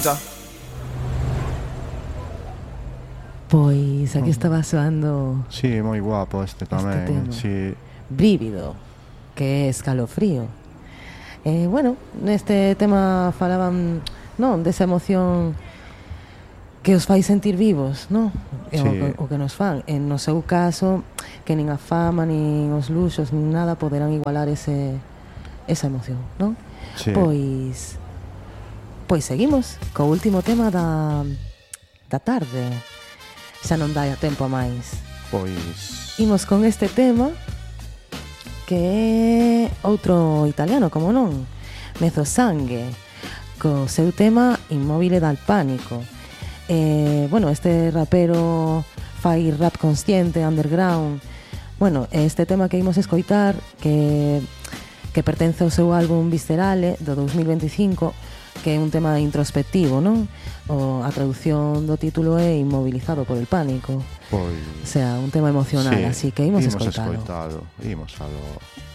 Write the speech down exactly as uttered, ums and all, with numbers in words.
bonita. Pois aquí estaba soando Sí, moi guapo este tamén. tema. Sí. Vívido, que é escalofrío. Eh, bueno, neste tema falaban, non, desa emoción que os fai sentir vivos, non? É Sí. o, que, o que nos fan. En no seu caso, que nin a fama, nin os luxos, nin nada poderán igualar ese esa emoción, non? Sí. Pois pois seguimos co último tema da da tarde. Xa non dai a tempo a máis. Pois... Imos con este tema que é outro italiano, como non, Mezzosangue, co seu tema Inmóvile dal Pánico. Eh, bueno, este rapero fai rap consciente, underground. Bueno, este tema que imos escoitar, que, que pertence ao seu álbum Viscerale, do dous mil veinticinco, que é un tema introspectivo, non? O, a traducción do título é Inmovilizado por el Pánico. Pois... O sea, un tema emocional, sí, así que imos imos escoitalo. escoitalo. Imos a lo...